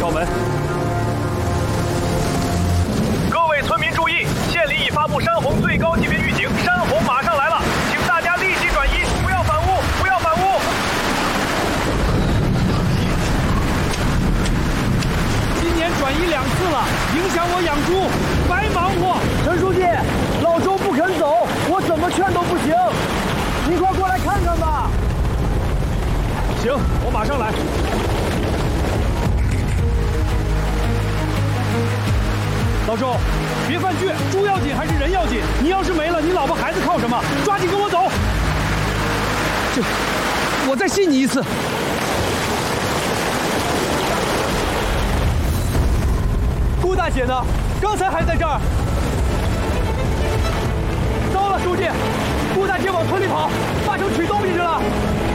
敲门。 各位村民注意，县里已发布山洪最高级别预警，山洪马上来了，请大家立即转移，不要反屋，不要反屋。 今年转移2次了，影响我养猪，白忙活。 陈书记，老周不肯走，我怎么劝都不行，您快过来看看吧。 行，我马上来。老周，别犯倔，猪要紧还是人要紧？你要是没了，你老婆孩子靠什么？抓紧跟我走。我再信你一次。 顾大姐呢？刚才还在这儿。糟了，书记，顾大姐往村里跑，八成取东西去了。